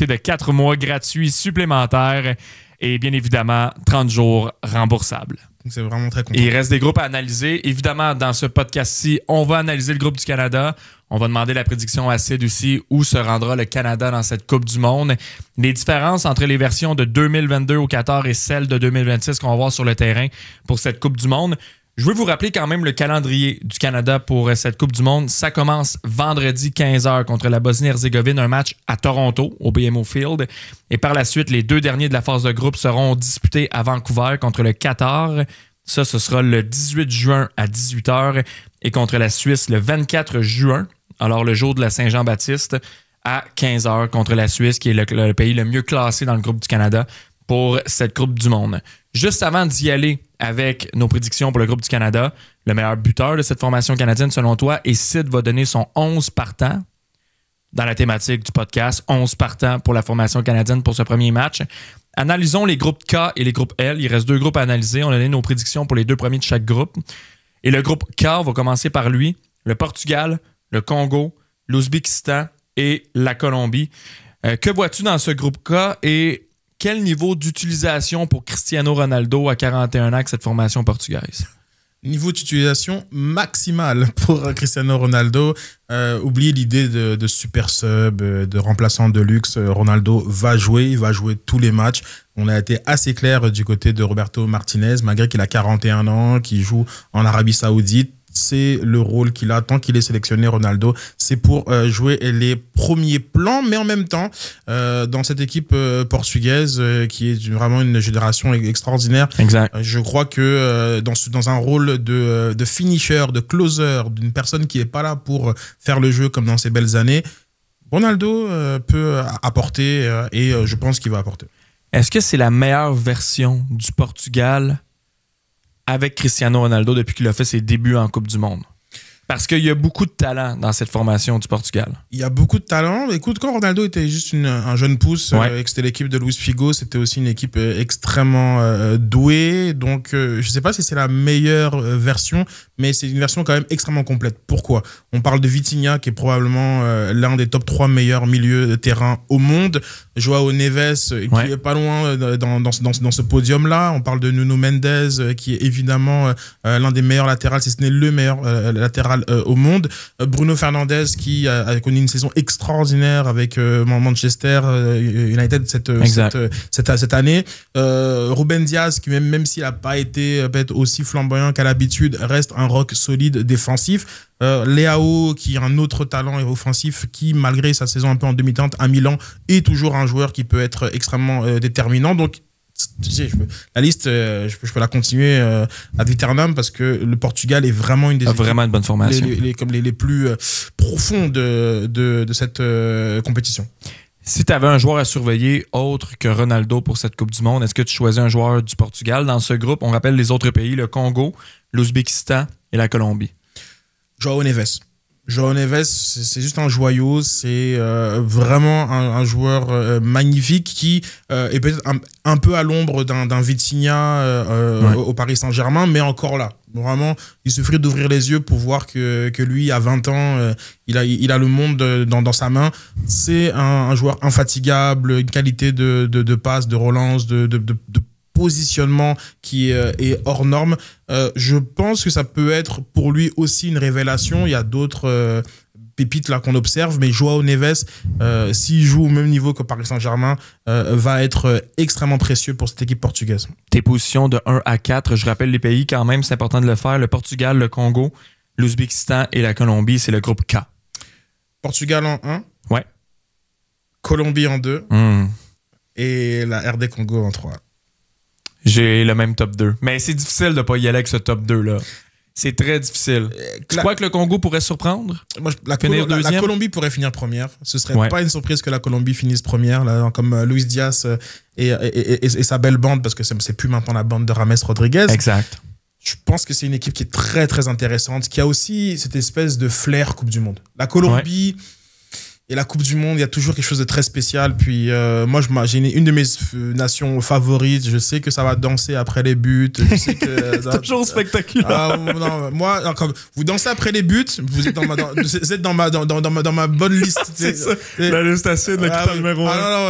doté de 4 mois gratuits supplémentaires et bien évidemment 30 jours remboursables. C'est vraiment très content. Et il reste des groupes à analyser. Évidemment, dans ce podcast-ci, on va analyser le groupe du Canada. On va demander la prédiction à Sid aussi, où se rendra le Canada dans cette Coupe du Monde. Les différences entre les versions de 2022 au Qatar et celles de 2026 qu'on va voir sur le terrain pour cette Coupe du Monde. Je veux vous rappeler quand même le calendrier du Canada pour cette Coupe du Monde. Ça commence vendredi 15h contre la Bosnie-Herzégovine, un match à Toronto, au BMO Field. Et par la suite, les 2 derniers de la phase de groupe seront disputés à Vancouver contre le Qatar. Ça, ce sera le 18 juin à 18h. Et contre la Suisse, le 24 juin, alors le jour de la Saint-Jean-Baptiste, à 15h contre la Suisse, qui est le pays le mieux classé dans le groupe du Canada pour cette Coupe du Monde. Juste avant d'y aller avec nos prédictions pour le groupe du Canada, le meilleur buteur de cette formation canadienne, selon toi, et Sid va donner son 11 partant dans la thématique du podcast, 11 partants pour la formation canadienne pour ce premier match. Analysons les groupes K et les groupes L. Il reste 2 groupes à analyser. On a donné nos prédictions pour les 2 premiers de chaque groupe. Et le groupe K, on va commencer par lui, le Portugal, le Congo, l'Ouzbékistan et la Colombie. Que vois-tu dans ce groupe K et quel niveau d'utilisation pour Cristiano Ronaldo à 41 ans avec cette formation portugaise? Niveau d'utilisation maximale pour Cristiano Ronaldo. Oubliez l'idée de super sub, de remplaçant de luxe. Ronaldo va jouer, il va jouer tous les matchs. On a été assez clair du côté de Roberto Martinez, malgré qu'il a 41 ans, qu'il joue en Arabie Saoudite. C'est le rôle qu'il a, tant qu'il est sélectionné, Ronaldo, c'est pour jouer les premiers plans, mais en même temps, dans cette équipe portugaise, qui est vraiment une génération extraordinaire, exact. Je crois que dans un rôle de finisher, de closer, d'une personne qui n'est pas là pour faire le jeu comme dans ses belles années, Ronaldo peut apporter et je pense qu'il va apporter. Est-ce que c'est la meilleure version du Portugal avec Cristiano Ronaldo depuis qu'il a fait ses débuts en Coupe du Monde? Parce qu'il y a beaucoup de talent dans cette formation du Portugal. Il y a beaucoup de talent. Écoute, quand Ronaldo était juste un jeune pouce, et que c'était l'équipe de Luis Figo, c'était aussi une équipe extrêmement douée. Donc, je ne sais pas si c'est la meilleure version, mais c'est une version quand même extrêmement complète. Pourquoi ? On parle de Vitinha, qui est probablement l'un des top 3 meilleurs milieux de terrain au monde. Joao Neves, qui est pas loin dans ce podium-là. On parle de Nuno Mendes, qui est évidemment l'un des meilleurs latérales, si ce n'est le meilleur latéral au monde. Bruno Fernandes, qui a connu une saison extraordinaire avec Manchester United cette année. Ruben Dias, qui même s'il n'a pas été peut-être aussi flamboyant qu'à l'habitude, reste un rock solide défensif. Leao, qui est un autre talent offensif, qui malgré sa saison un peu en demi-teinte à Milan, est toujours un joueur qui peut être extrêmement déterminant. Donc tu sais, la liste, je peux la continuer ad vieternam, parce que le Portugal est vraiment une des vraiment une bonne formation, les plus profondes de cette compétition. Si tu avais un joueur à surveiller autre que Ronaldo pour cette Coupe du Monde, est-ce que tu choisis un joueur du Portugal dans ce groupe? On rappelle les autres pays, le Congo, l'Ouzbékistan et la Colombie. Joao Neves. Joao Neves, c'est juste un joyau, c'est vraiment un joueur magnifique qui est peut-être un peu à l'ombre d'un Vitinha au Paris Saint-Germain, mais encore là. Vraiment, il suffit d'ouvrir les yeux pour voir que lui, à 20 ans, il a le monde dans sa main. C'est un joueur infatigable, une qualité de passe, de relance, de positionnement qui est hors norme. Je pense que ça peut être pour lui aussi une révélation. Il y a d'autres pépites là qu'on observe, mais Joao Neves, s'il joue au même niveau que Paris Saint-Germain, va être extrêmement précieux pour cette équipe portugaise. Tes positions de 1 à 4, je rappelle les pays quand même, c'est important de le faire. Le Portugal, le Congo, l'Ouzbékistan et la Colombie, c'est le groupe K. Portugal en 1. Ouais. Colombie en 2. Et la RD Congo en 3. J'ai le même top 2. Mais c'est difficile de ne pas y aller avec ce top 2-là. C'est très difficile. Tu crois que le Congo pourrait surprendre? Moi, la Colombie pourrait finir première. Ce serait pas une surprise que la Colombie finisse première, là, comme Luis Diaz et sa belle bande, parce que c'est plus maintenant la bande de James Rodriguez. Exact. Je pense que c'est une équipe qui est très, très intéressante, qui a aussi cette espèce de flair Coupe du Monde. La Colombie... Et la Coupe du Monde, il y a toujours quelque chose de très spécial. Puis moi, j'ai une de mes nations favorites. Je sais que ça va danser après les buts. Je sais que c'est toujours spectaculaire. Non, moi, quand vous dansez après les buts, vous êtes dans ma bonne liste. C'est ça. La liste acide, le critère numéro 1.